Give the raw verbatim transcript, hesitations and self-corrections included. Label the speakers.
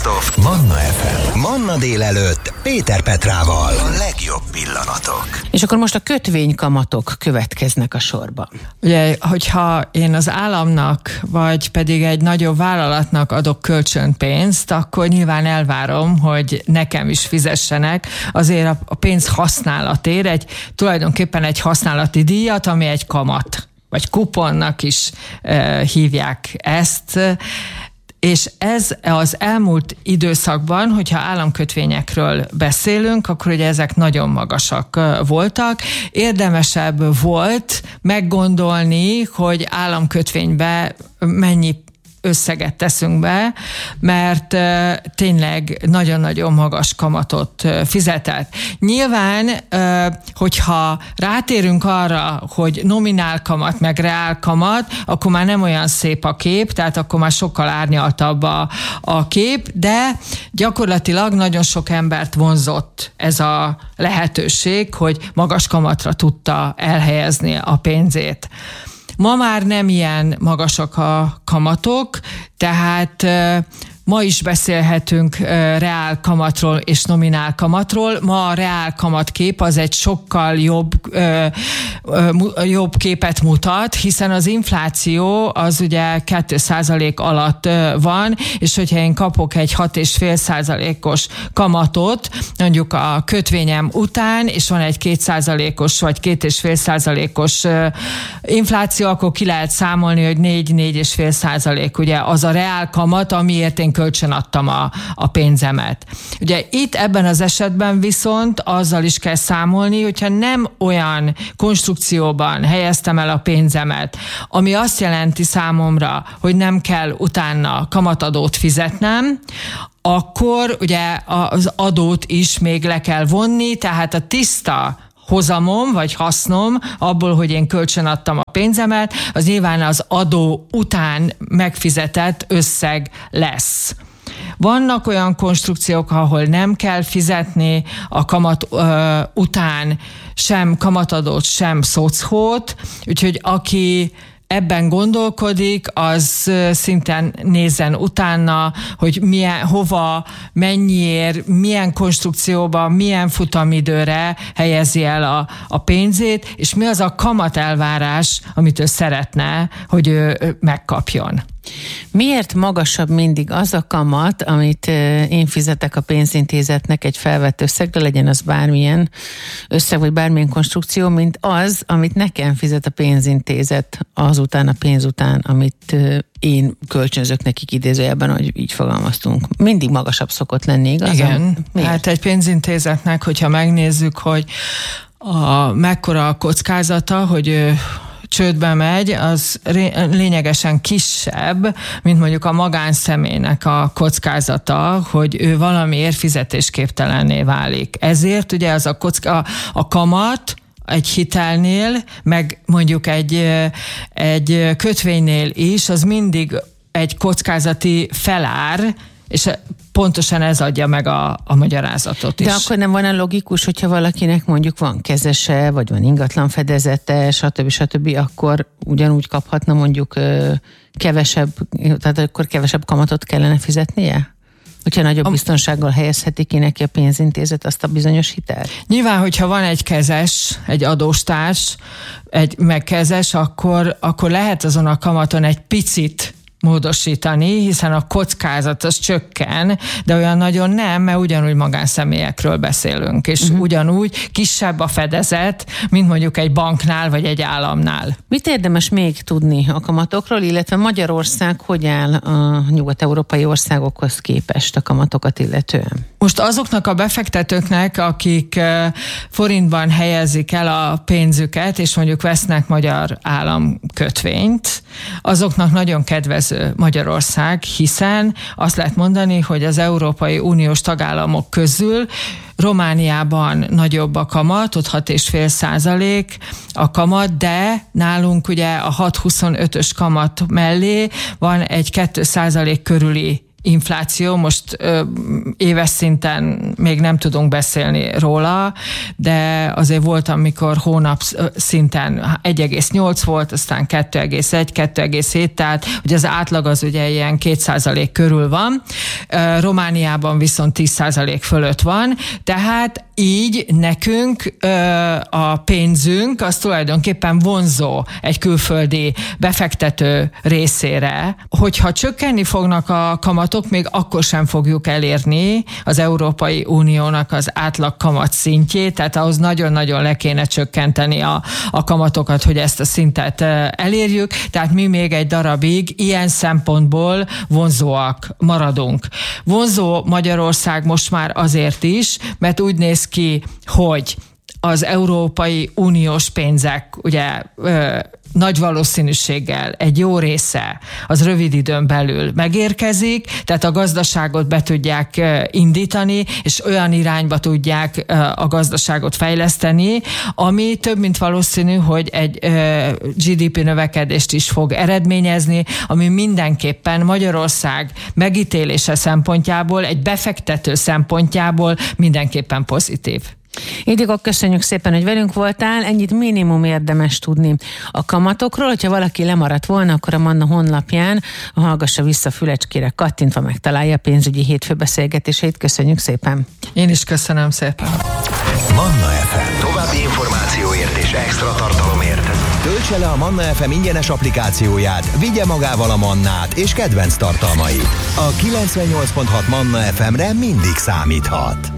Speaker 1: Best of Manna ef em. Manna délelőtt Péter Petrával. A legjobb pillanatok.
Speaker 2: És akkor most a kötvénykamatok következnek a sorba.
Speaker 3: Ugye, hogyha én az államnak, vagy pedig egy nagyobb vállalatnak adok kölcsönpénzt, akkor nyilván elvárom, hogy nekem is fizessenek azért a pénz használatért, egy, tulajdonképpen egy használati díjat, ami egy kamat, vagy kuponnak is e, hívják ezt. És ez az elmúlt időszakban, hogyha államkötvényekről beszélünk, akkor ugye ezek nagyon magasak voltak. Érdemesebb volt meggondolni, hogy államkötvénybe mennyi összeget teszünk be, mert uh, tényleg nagyon-nagyon magas kamatot uh, fizetett. Nyilván, uh, hogyha rátérünk arra, hogy nominál kamat, meg reál kamat, akkor már nem olyan szép a kép, tehát akkor már sokkal árnyaltabb a, a kép, de gyakorlatilag nagyon sok embert vonzott ez a lehetőség, hogy magas kamatra tudta elhelyezni a pénzét. Ma már nem ilyen magasak a kamatok, tehát ma is beszélhetünk reál kamatról és nominál kamatról. Ma a reál kamatkép az egy sokkal jobb, jobb képet mutat, hiszen az infláció az ugye két százalék alatt van, és hogyha én kapok egy hat egész öt százalékos kamatot, mondjuk a kötvényem után, és van egy két százalékos vagy két egész öt százalékos infláció, akkor ki lehet számolni, hogy négy-négy egész öt százalék ugye az a reál kamat, amiért én kölcsön adtam a, a pénzemet. Ugye itt ebben az esetben viszont azzal is kell számolni, hogyha nem olyan konstrukcióban helyeztem el a pénzemet, ami azt jelenti számomra, hogy nem kell utána kamatadót fizetnem, akkor ugye az adót is még le kell vonni, tehát a tiszta hozamom, vagy hasznom abból, hogy én kölcsön adtam a pénzemet, az nyilván az adó után megfizetett összeg lesz. Vannak olyan konstrukciók, ahol nem kell fizetni a kamat ö, után sem kamatadót, sem szocót, úgyhogy aki ebben gondolkodik, az szinten nézzen utána, hogy milyen, hova, mennyiért, milyen konstrukcióban, milyen futamidőre helyezi el a, a pénzét, és mi az a kamatelvárás, amit ő szeretne, hogy ő megkapjon.
Speaker 2: Miért magasabb mindig az a kamat, amit én fizetek a pénzintézetnek egy felvett összegre, legyen az bármilyen összeg, vagy bármilyen konstrukció, mint az, amit nekem fizet a pénzintézet azután, a pénz után, amit én kölcsönzök nekik idézőjelben, hogy így fogalmaztunk. Mindig magasabb szokott lenni, igaz?
Speaker 3: Igen, hát egy pénzintézetnek, hogyha megnézzük, hogy a, mekkora a kockázata, hogy csődbe megy, az lényegesen kisebb, mint mondjuk a magánszemélynek a kockázata, hogy ő valamiért fizetésképtelenné válik. Ezért ugye az a, kocka, a kamat egy hitelnél, meg mondjuk egy, egy kötvénynél is, az mindig egy kockázati felár, és pontosan ez adja meg a, a magyarázatot is.
Speaker 2: De akkor nem van a logikus, hogyha valakinek mondjuk van kezese, vagy van ingatlan fedezete, stb. stb., akkor ugyanúgy kaphatna mondjuk kevesebb, tehát akkor kevesebb kamatot kellene fizetnie? Hogyha nagyobb biztonsággal helyezheti ki neki a pénzintézet azt a bizonyos hitelt?
Speaker 3: Nyilván, hogyha van egy kezes, egy adóstárs, egy megkezes, akkor, akkor lehet azon a kamaton egy picit módosítani, hiszen a kockázat az csökken, de olyan nagyon nem, mert ugyanúgy magánszemélyekről beszélünk, és uh-huh. ugyanúgy kisebb a fedezet, mint mondjuk egy banknál, vagy egy államnál.
Speaker 2: Mit érdemes még tudni a kamatokról, illetve Magyarország hogy áll a nyugat-európai országokhoz képest a kamatokat illetően?
Speaker 3: Most azoknak a befektetőknek, akik forintban helyezik el a pénzüket, és mondjuk vesznek magyar államkötvényt, azoknak nagyon kedvező Magyarország, hiszen azt lehet mondani, hogy az Európai Uniós tagállamok közül Romániában nagyobb a kamat, ott hat egész öt százalék a kamat, de nálunk ugye a hat egész huszonötös kamat mellé van egy két százalék körüli infláció, most ö, éves szinten még nem tudunk beszélni róla, de azért volt, amikor hónap szinten egy egész nyolc volt, aztán kettő egész egy, kettő egész hét, tehát hogy az átlag az ugye ilyen két százalék körül van. Romániában viszont tíz százalék fölött van, tehát így nekünk a pénzünk az tulajdonképpen vonzó egy külföldi befektető részére. Hogyha csökkenni fognak a kamatok, még akkor sem fogjuk elérni az Európai Uniónak az átlag kamat szintjét, tehát ahhoz nagyon-nagyon le kéne csökkenteni a, a kamatokat, hogy ezt a szintet elérjük, tehát mi még egy darabig ilyen szempontból vonzóak maradunk. Vonzó Magyarország most már azért is, mert úgy néz ki, hogy az Európai Uniós pénzek ugye ö, nagy valószínűséggel egy jó része az rövid időn belül megérkezik, tehát a gazdaságot be tudják indítani, és olyan irányba tudják a gazdaságot fejleszteni, ami több mint valószínű, hogy egy gé dé pé növekedést is fog eredményezni, ami mindenképpen Magyarország megítélése szempontjából, egy befektető szempontjából mindenképpen pozitív.
Speaker 2: Ildikó, köszönjük szépen, hogy velünk voltál. Ennyit minimum érdemes tudni a kamatokról. Hogyha valaki lemaradt volna, akkor a Manna honlapján a hallgassa vissza fülecskére kattintva megtalálja a pénzügyi hétfőbeszélgetéseit. Köszönjük szépen.
Speaker 3: Én is köszönöm szépen.
Speaker 1: Manna ef em. További információért és extra tartalomért töltse le a Manna ef em ingyenes applikációját, vigye magával a Mannát és kedvenc tartalmait. A kilencvennyolc pont hat Manna ef emre mindig számíthat.